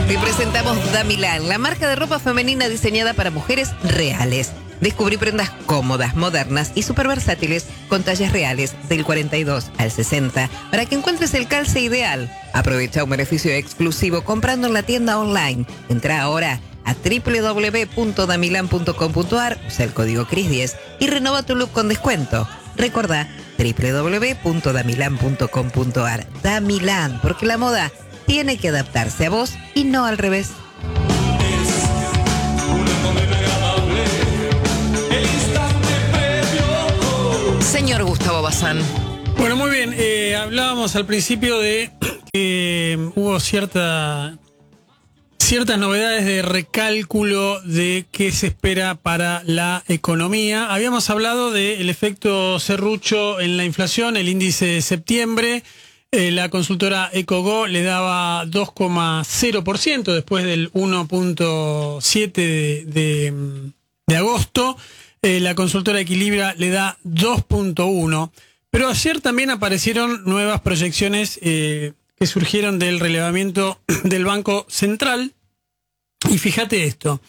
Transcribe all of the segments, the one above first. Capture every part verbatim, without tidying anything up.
Te presentamos Damilan, la marca de ropa femenina diseñada para mujeres reales. Descubrí prendas cómodas, modernas y súper versátiles con tallas reales del cuarenta y dos al sesenta para que encuentres el calce ideal. Aprovecha un beneficio exclusivo comprando en la tienda online. Entra ahora a doble u doble u doble u punto damilan punto com punto a r, usa el código C R I S diez y renova tu look con descuento. Recordá doble u doble u doble u punto damilan punto com punto a r. Damilan, porque la moda tiene que adaptarse a vos y no al revés. Señor Gustavo Bazán. Bueno, muy bien. Eh, hablábamos al principio de que hubo cierta, ciertas novedades de recálculo de qué se espera para la economía. Habíamos hablado del efecto serrucho en la inflación, el índice de septiembre. Eh, la consultora EcoGo le daba dos coma cero por ciento después del uno punto siete de, de, de agosto. Eh, la consultora Equilibra le da dos punto uno. Pero ayer también aparecieron nuevas proyecciones eh, que surgieron del relevamiento del Banco Central. Y fíjate esto.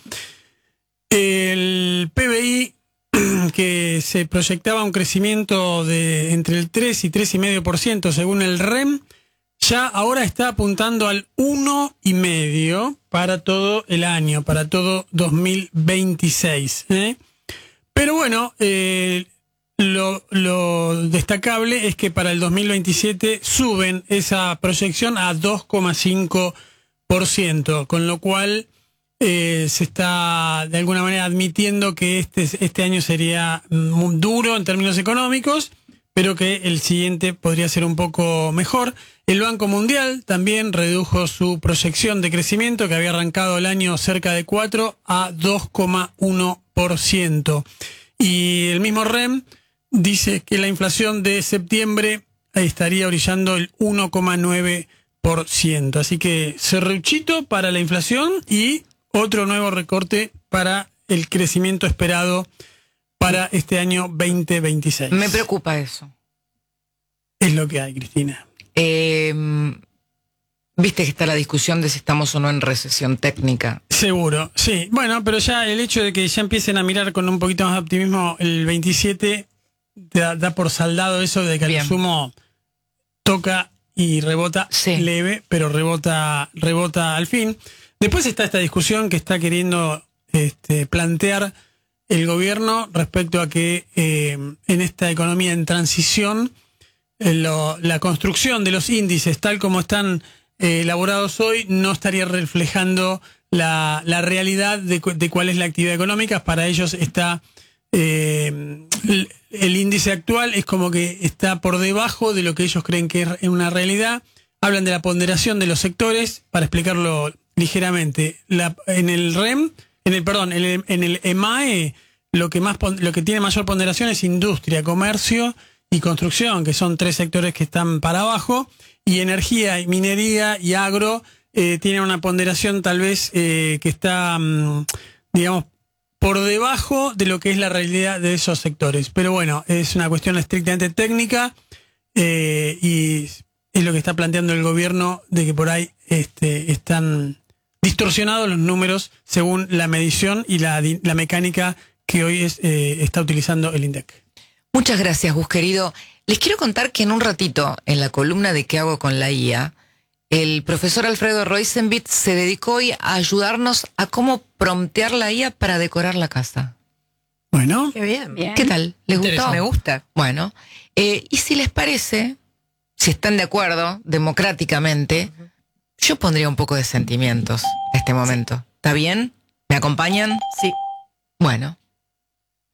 El P B I, que se proyectaba un crecimiento de entre el tres y tres coma cinco por ciento según el R E M, ya ahora está apuntando al uno coma cinco por ciento para todo el año, para todo dos mil veintiséis. ¿eh? Pero bueno, eh, lo, lo destacable es que para el dos mil veintisiete suben esa proyección a dos coma cinco por ciento, con lo cual eh, se está de alguna manera admitiendo que este, este año sería muy duro en términos económicos, pero que el siguiente podría ser un poco mejor. El Banco Mundial también redujo su proyección de crecimiento, que había arrancado el año cerca de cuatro, a dos coma uno por ciento. Y el mismo R E M dice que la inflación de septiembre estaría orillando el uno coma nueve por ciento. Así que serruchito para la inflación y otro nuevo recorte para el crecimiento esperado para este año veinte veintiséis. Me preocupa eso. Es lo que hay, Cristina. Eh, Viste que está la discusión de si estamos o no en recesión técnica. Seguro, sí. Bueno, pero ya el hecho de que ya empiecen a mirar con un poquito más de optimismo el veintisiete da, da por saldado eso de que al sumo toca y rebota sí. leve, pero rebota, rebota al fin. Después está esta discusión que está queriendo este, plantear el gobierno respecto a que eh, en esta economía en transición, eh, lo, la construcción de los índices tal como están eh, elaborados hoy no estaría reflejando la, la realidad de, de cuál es la actividad económica. Para ellos está eh, el, el índice actual es como que está por debajo de lo que ellos creen que es una realidad. Hablan de la ponderación de los sectores, para explicarlo ligeramente. La, en el R E M, en el perdón, en el, en el E M A E, lo que más lo que tiene mayor ponderación es industria, comercio y construcción, que son tres sectores que están para abajo, y energía y minería y agro eh, tienen una ponderación tal vez eh, que está, mmm, digamos, por debajo de lo que es la realidad de esos sectores. Pero bueno, es una cuestión estrictamente técnica eh, y es lo que está planteando el gobierno, de que por ahí este, están distorsionados los números según la medición y la, la mecánica que hoy es, eh, está utilizando el INDEC. Muchas gracias, Gus querido. Les quiero contar que en un ratito, en la columna de ¿Qué hago con la I A?, el profesor Alfredo Roisenbit se dedicó hoy a ayudarnos a cómo promptear la I A para decorar la casa. Bueno. Qué bien. bien. ¿Qué tal? ¿Les gustó? Me gusta. Bueno, eh, y si les parece, si están de acuerdo, democráticamente, uh-huh. yo pondría un poco de sentimientos a este momento. ¿Está bien? ¿Me acompañan? Sí. Bueno.